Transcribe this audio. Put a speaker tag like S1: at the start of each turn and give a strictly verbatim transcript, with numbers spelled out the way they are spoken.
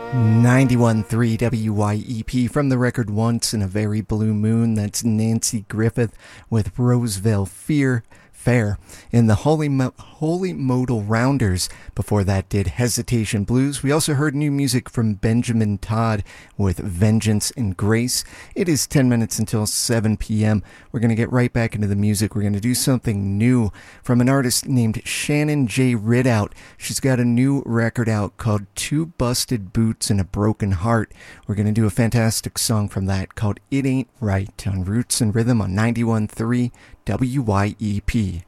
S1: ninety-one point three W Y E P from the record Once in a Very Blue Moon. That's Nanci Griffith with Roseville Fear Fair. In the Holy, Mo- Holy Modal Rounders, before that did Hesitation Blues. We also heard new music from Benjamin Todd with Vengeance and Grace. It is ten minutes until seven p.m. We're going to get right back into the music. We're going to do something new from an artist named Shannon J. Ridout. She's got a new record out called Two Busted Boots and a Broken Heart. We're going to do a fantastic song from that called It Ain't Right on Roots and Rhythm on ninety-one point three W Y E P.